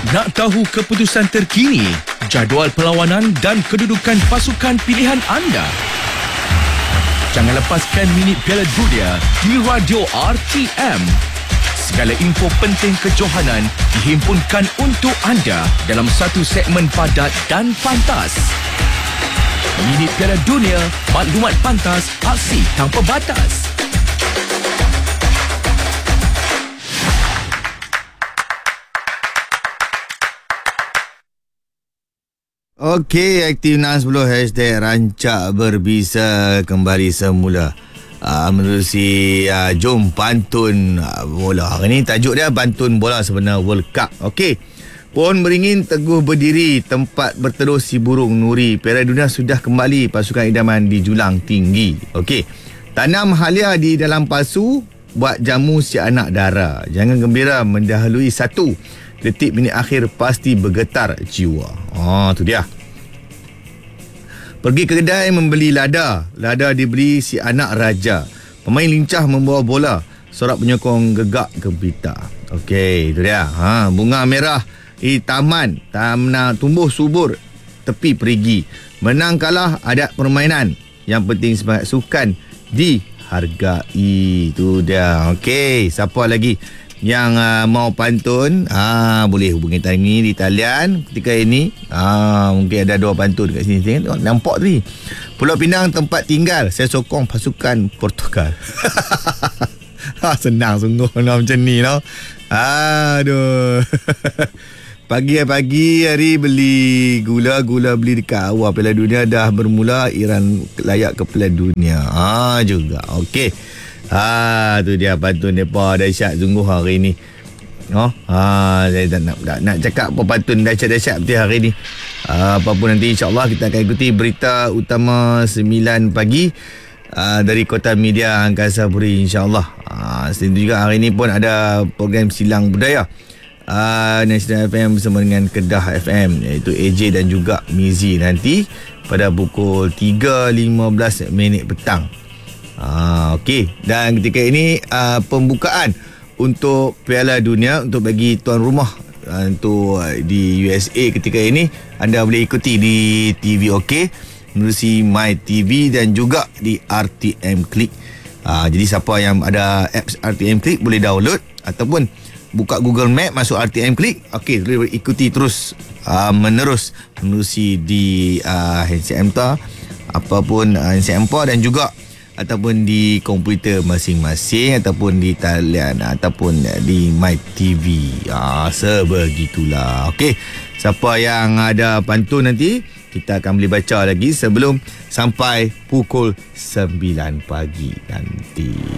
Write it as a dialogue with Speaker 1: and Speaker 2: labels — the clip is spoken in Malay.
Speaker 1: Nak tahu keputusan terkini, jadual perlawanan dan kedudukan pasukan pilihan anda? Jangan lepaskan minit Piala Dunia di Radio RTM. Segala info penting kejohanan dihimpunkan untuk anda dalam satu segmen padat dan pantas. Minit Piala Dunia, maklumat pantas, aksi tanpa batas.
Speaker 2: Okey, aktif 610 #rancak berbisa kembali semula. Menerusi jom pantun bola. Hari ni tajuk dia pantun bola sebenar World Cup. Okey. Pohon beringin teguh berdiri, tempat berteduh si burung nuri. Piala Dunia sudah kembali, pasukan idaman di julang tinggi. Okey. Tanam halia di dalam pasu, buat jamu si anak dara. Jangan gembira mendahului satu. Detik minit akhir pasti bergetar jiwa. Tu dia. Pergi ke kedai membeli lada. Lada dibeli si anak raja. Pemain lincah membawa bola. Sorak penyokong gegak gempita. Okey, itu dia. Bunga merah di taman. Tanah tumbuh subur tepi perigi. Menang kalah adat permainan. Yang penting semangat sukan dihargai. Itu dia. Okey, siapa lagi yang mau pantun, boleh hubungi kami di talian ketika ini. Mungkin ada 2 pantun kat sini. Tengok, nampak tadi. Pulau Pinang tempat tinggal, saya sokong pasukan Portugal. Senang sungguh macam ni no. Aduh. Pagi hari beli gula beli dekat awal Piala Dunia dah bermula. Iran layak ke Piala Dunia juga. Okey. Tu dia pantun mereka dahsyat sungguh hari ni. Saya tak nak cakap apa pantun dahsyat-dahsyat betul hari ni. Apa pun nanti insya-Allah kita akan ikuti berita utama 9 pagi dari Kota Media Angkasa Puri insya-Allah. Selain itu juga hari ni pun ada program Silang Budaya National FM bersama dengan Kedah FM, iaitu AJ dan juga Mizi nanti pada pukul 3.15 petang. Okey, dan ketika ini pembukaan untuk Piala Dunia untuk bagi tuan rumah untuk di USA ketika ini anda boleh ikuti di TV OK, menerusi My TV dan juga di RTM Click. Jadi siapa yang ada apps RTM Click boleh download ataupun buka Google Map, masuk RTM Click. Okey, boleh ikuti terus menerus menerusi di handset Amta apapun handset Ampa dan juga ataupun di komputer masing-masing ataupun di talian ataupun di My TV. Sebegitulah. Okey, siapa yang ada pantun nanti kita akan boleh baca lagi sebelum sampai pukul 9 pagi nanti.